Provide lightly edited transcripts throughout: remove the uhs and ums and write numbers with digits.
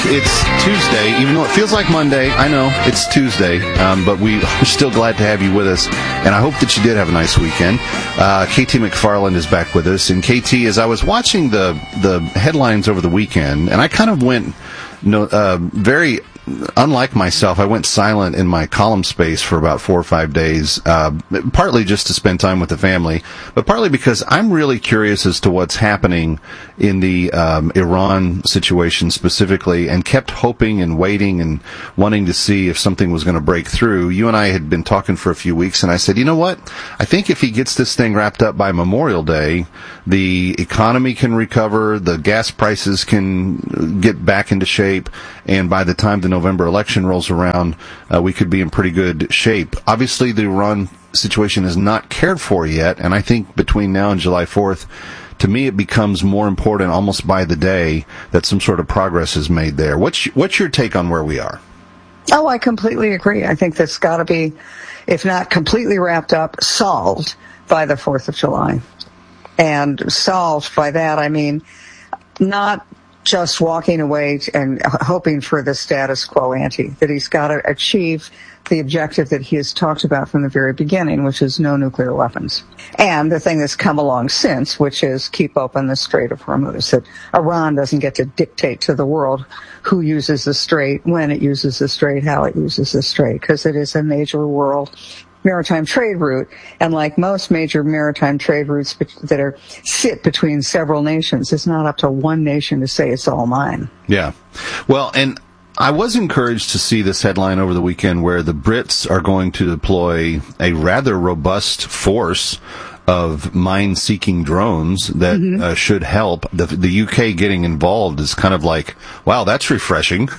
It's Tuesday, even though it feels like Monday. I know it's Tuesday, but we are still glad to have you with us, and I hope that you did have a nice weekend. KT McFarland is back with us, and KT, as I was watching the headlines over the weekend, and I kind of went very unlike myself, I went silent in my column space for about 4 or 5 days, partly just to spend time with the family, but partly because I'm really curious as to what's happening in the Iran situation specifically, and kept hoping and waiting and wanting to see if something was going to break through. You and I had been talking for a few weeks, and I said, you know what? I think if he gets this thing wrapped up by Memorial Day, the economy can recover, the gas prices can get back into shape, and by the time the November election rolls around, we could be in pretty good shape. Obviously, the Iran situation is not cared for yet, and I think between now and July 4th, to me, it becomes more important almost by the day that some sort of progress is made there. What's your take on where we are? Oh, I completely agree. I think that's got to be, if not completely wrapped up, solved by the 4th of July. And solved by that, I mean, not just walking away and hoping for the status quo ante, that he's got to achieve the objective that he has talked about from the very beginning, which is no nuclear weapons. And the thing that's come along since, which is keep open the Strait of Hormuz, that Iran doesn't get to dictate to the world who uses the strait, when it uses the strait, how it uses the strait, because it is a major world maritime trade route, and like most major maritime trade routes that sit between several nations, it's not up to one nation to say it's all mine. Yeah. Well, and I was encouraged to see this headline over the weekend where the Brits are going to deploy a rather robust force of mine-seeking drones that should help. The UK getting involved is kind of like, wow, that's refreshing.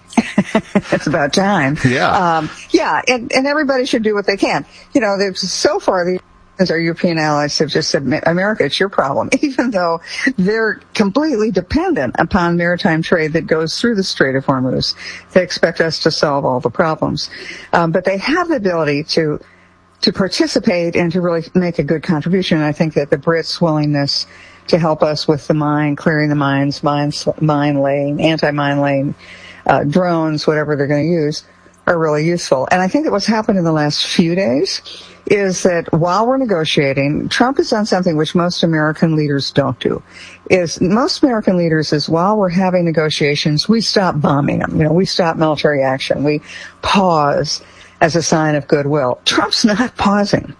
It's about time. Yeah. And everybody should do what they can. You know, so far, our European allies have just said, America, it's your problem, even though they're completely dependent upon maritime trade that goes through the Strait of Hormuz. They expect us to solve all the problems. But they have the ability to participate and to really make a good contribution. And I think that the Brits' willingness to help us with the clearing the mines, mine laying, anti-mine laying, drones, whatever they're going to use, are really useful. And I think that what's happened in the last few days is that while we're negotiating, Trump has done something which most American leaders don't do. Most American leaders is while we're having negotiations, we stop bombing them. You know, we stop military action. We pause as a sign of goodwill. Trump's not pausing.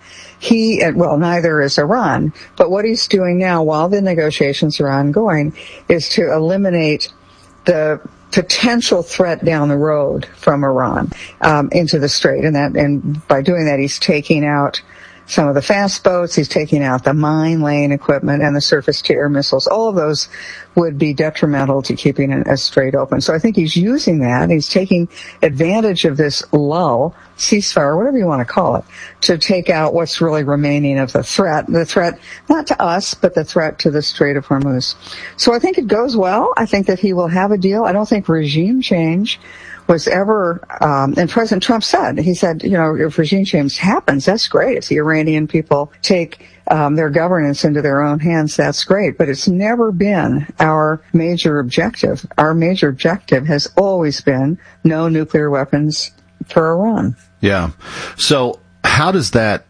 Neither is Iran. But what he's doing now while the negotiations are ongoing is to eliminate the potential threat down the road from Iran into the strait, and by doing that, he's taking out some of the fast boats, he's taking out the mine laying equipment and the surface-to-air missiles. All of those would be detrimental to keeping a strait open. So I think he's using that. He's taking advantage of this lull, ceasefire, whatever you want to call it, to take out what's really remaining of the threat not to us, but the threat to the Strait of Hormuz. So I think it goes well. I think that he will have a deal. I don't think regime change was ever, and President Trump said, you know, if regime change happens, that's great. If the Iranian people take their governance into their own hands, that's great. But it's never been our major objective. Our major objective has always been no nuclear weapons for Iran. Yeah. So how does that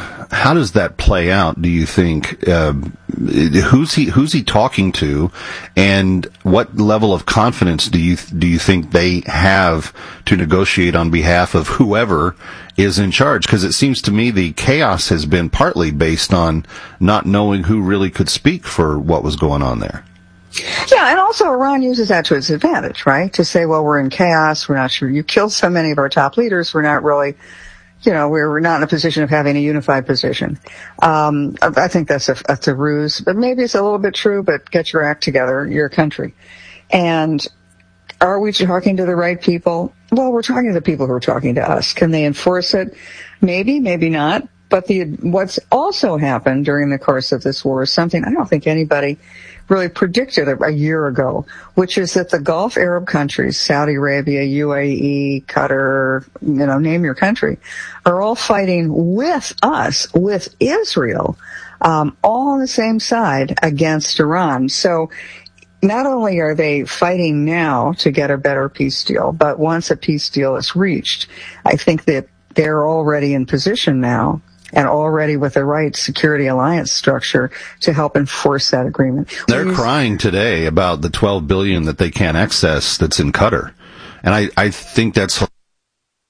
play out, do you think? Who's he talking to, and what level of confidence do you think they have to negotiate on behalf of whoever is in charge? Because it seems to me the chaos has been partly based on not knowing who really could speak for what was going on there. Yeah, and also Iran uses that to its advantage, right? To say, well, we're in chaos, we're not sure. You killed so many of our top leaders, we're not really, you know, we're not in a position of having a unified position. I think that's a ruse, but maybe it's a little bit true, but get your act together, your country. And are we talking to the right people? Well, we're talking to the people who are talking to us. Can they enforce it? Maybe, maybe not. But what's also happened during the course of this war is something I don't think anybody really predicted a year ago, which is that the Gulf Arab countries, Saudi Arabia, UAE, Qatar, you know, name your country, are all fighting with us, with Israel, all on the same side against Iran. So not only are they fighting now to get a better peace deal, but once a peace deal is reached, I think that they're already in position now and already with the right security alliance structure to help enforce that agreement. They're crying today about the $12 billion that they can't access that's in Qatar. And I think that's